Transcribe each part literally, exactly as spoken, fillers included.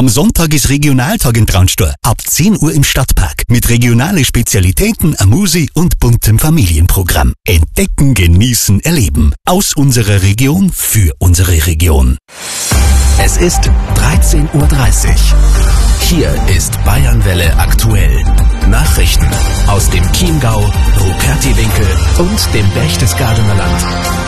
Am Sonntag ist Regionaltag in Traunstein. Ab zehn Uhr im Stadtpark. Mit regionale Spezialitäten, Amusi und buntem Familienprogramm. Entdecken, genießen, erleben. Aus unserer Region für unsere Region. Es ist dreizehn Uhr dreißig. Hier ist Bayernwelle aktuell. Nachrichten aus dem Chiemgau, Rupertiwinkel und dem Berchtesgadener Land.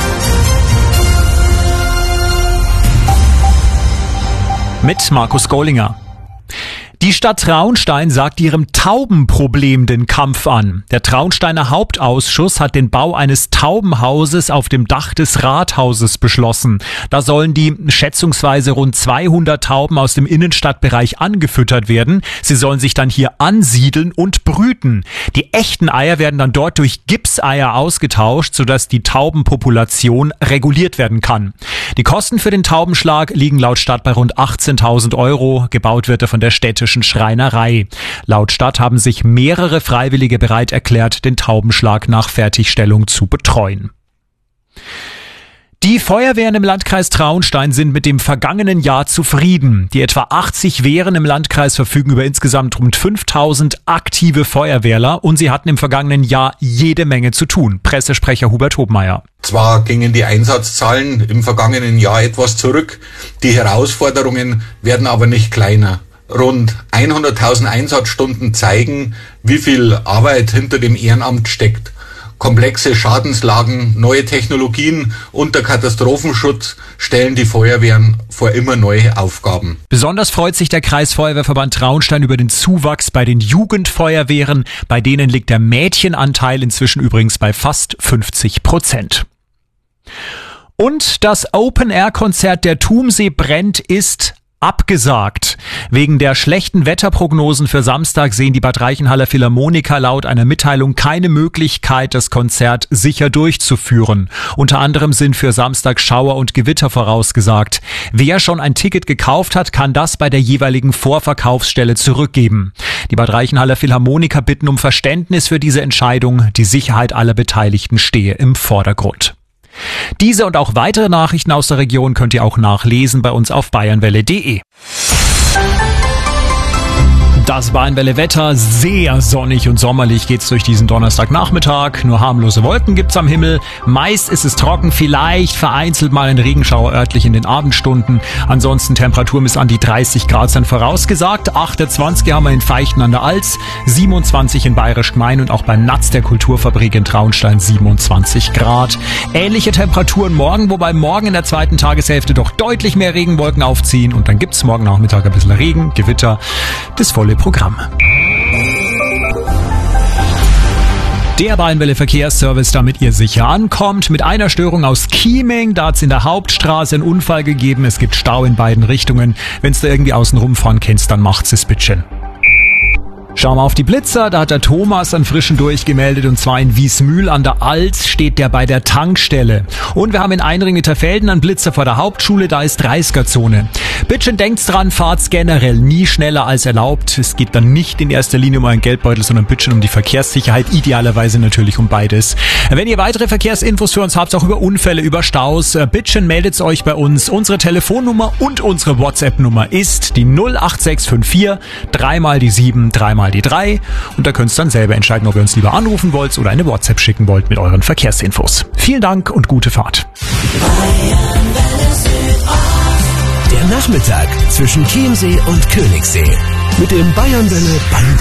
Mit Markus Gollinger. Die Stadt Traunstein sagt ihrem Taubenproblem den Kampf an. Der Traunsteiner Hauptausschuss hat den Bau eines Taubenhauses auf dem Dach des Rathauses beschlossen. Da sollen die schätzungsweise rund zweihundert Tauben aus dem Innenstadtbereich angefüttert werden. Sie sollen sich dann hier ansiedeln und brüten. Die echten Eier werden dann dort durch Gipseier ausgetauscht, sodass die Taubenpopulation reguliert werden kann. Die Kosten für den Taubenschlag liegen laut Stadt bei rund achtzehntausend Euro. Gebaut wird er von der städtischen Schreinerei. Laut Stadt haben sich mehrere Freiwillige bereit erklärt, den Taubenschlag nach Fertigstellung zu betreuen. Die Feuerwehren im Landkreis Traunstein sind mit dem vergangenen Jahr zufrieden. Die etwa achtzig Wehren im Landkreis verfügen über insgesamt rund fünftausend aktive Feuerwehrler und sie hatten im vergangenen Jahr jede Menge zu tun. Pressesprecher Hubert Hobmeier. Zwar gingen die Einsatzzahlen im vergangenen Jahr etwas zurück, die Herausforderungen werden aber nicht kleiner. Rund hunderttausend Einsatzstunden zeigen, wie viel Arbeit hinter dem Ehrenamt steckt. Komplexe Schadenslagen, neue Technologien und der Katastrophenschutz stellen die Feuerwehren vor immer neue Aufgaben. Besonders freut sich der Kreisfeuerwehrverband Traunstein über den Zuwachs bei den Jugendfeuerwehren. Bei denen liegt der Mädchenanteil inzwischen übrigens bei fast fünfzig Prozent. Und das Open-Air-Konzert Der Tumsee brennt ist abgesagt. Wegen der schlechten Wetterprognosen für Samstag sehen die Bad Reichenhaller Philharmoniker laut einer Mitteilung keine Möglichkeit, das Konzert sicher durchzuführen. Unter anderem sind für Samstag Schauer und Gewitter vorausgesagt. Wer schon ein Ticket gekauft hat, kann das bei der jeweiligen Vorverkaufsstelle zurückgeben. Die Bad Reichenhaller Philharmoniker bitten um Verständnis für diese Entscheidung. Die Sicherheit aller Beteiligten stehe im Vordergrund. Diese und auch weitere Nachrichten aus der Region könnt ihr auch nachlesen bei uns auf bayernwelle punkt de. Das Bayernwelle-Wetter, sehr sonnig und sommerlich geht's durch diesen Donnerstagnachmittag. Nur harmlose Wolken gibt's am Himmel. Meist ist es trocken, vielleicht vereinzelt mal ein Regenschauer örtlich in den Abendstunden. Ansonsten Temperaturen bis an die dreißig Grad sind vorausgesagt. achtundzwanzig haben wir in Feichten an der Alz, siebenundzwanzig in Bayerisch Gmein und auch beim Natz der Kulturfabrik in Traunstein siebenundzwanzig Grad. Ähnliche Temperaturen morgen, wobei morgen in der zweiten Tageshälfte doch deutlich mehr Regenwolken aufziehen. Und dann gibt's morgen Nachmittag ein bisschen Regen, Gewitter, das volle Programm. Der Bayernwelle Verkehrsservice, damit ihr sicher ankommt. Mit einer Störung aus Chieming, da hat es in der Hauptstraße einen Unfall gegeben. Es gibt Stau in beiden Richtungen. Wenn du da irgendwie außen rumfahren kennst, dann macht's es bitte. Schauen wir auf die Blitzer, da hat der Thomas einen frischen durchgemeldet und zwar in Wiesmühl an der Alz steht der bei der Tankstelle. Und wir haben in Einring-Mitterfelden einen Blitzer vor der Hauptschule, da ist dreißiger-Zone. Bitte denkt's dran, fahrt's generell nie schneller als erlaubt. Es geht dann nicht in erster Linie um euren Geldbeutel, sondern bitte um die Verkehrssicherheit, idealerweise natürlich um beides. Wenn ihr weitere Verkehrsinfos für uns habt, auch über Unfälle, über Staus, bitte meldet euch bei uns. Unsere Telefonnummer und unsere WhatsApp-Nummer ist die null acht sechs fünf vier, dreimal die sieben, dreimal die drei und da könnt ihr dann selber entscheiden, ob ihr uns lieber anrufen wollt oder eine WhatsApp schicken wollt mit euren Verkehrsinfos. Vielen Dank und gute Fahrt. Der Nachmittag zwischen Chiemsee und Königssee mit dem Bayernwelle Band